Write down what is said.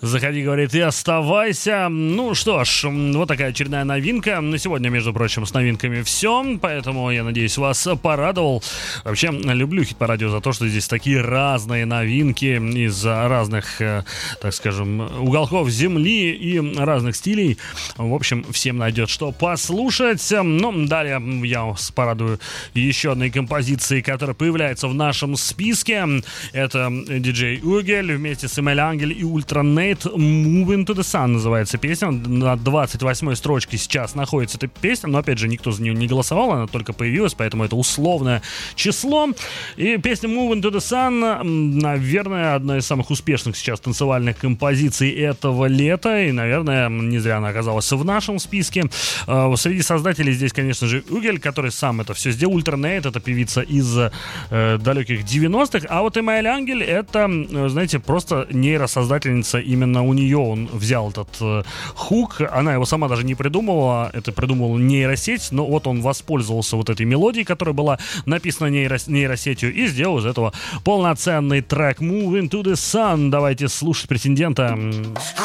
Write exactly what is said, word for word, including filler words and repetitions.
Заходи, говорит, и оставайся. Ну что ж, вот такая очередная новинка. На сегодня, между прочим, с новинками все. Поэтому, я надеюсь, вас порадовал. Вообще, люблю хит-парадио за то, что здесь такие разные новинки из разных, так скажем, уголков земли и разных стилей. В общем, всем найдет что послушать. Ну, далее я вас порадую еще одной композицией, которая появляется в нашем списке. Это диджей Угель вместе с Эмэль Ангель и Ультранейт. Moving to the Sun называется песня. На двадцать восьмой строчке сейчас находится эта песня, но опять же никто за нее не голосовал, она только появилась, поэтому это условное число. И песня Moving to the Sun, наверное, одна из самых успешных сейчас танцевальных композиций этого лета, и, наверное, не зря она оказалась в нашем списке. Среди создателей здесь, конечно же, Угель, который сам это все сделал. Ультранейт — это певица из э, далеких девяностых, а вот Эмэль Ангель — это, знаете, просто нейросоздательница. Именно у нее он взял этот э, хук, она его сама даже не придумывала, это придумала нейросеть, но вот он воспользовался вот этой мелодией, которая была написана нейрос- нейросетью, и сделал из этого полноценный трек Moving to the Sun. Давайте слушать претендента.